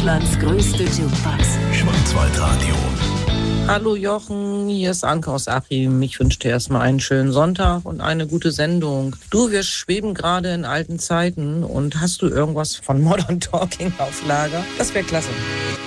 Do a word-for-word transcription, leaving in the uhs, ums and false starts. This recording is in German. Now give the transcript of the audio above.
Deutschlands größte Jukebox. Schwarzwaldradio. Hallo Jochen, hier ist Anke aus Achim. Ich wünsche dir erstmal einen schönen Sonntag und eine gute Sendung. Du, wir schweben gerade in alten Zeiten und hast du irgendwas von Modern Talking auf Lager? Das wäre klasse.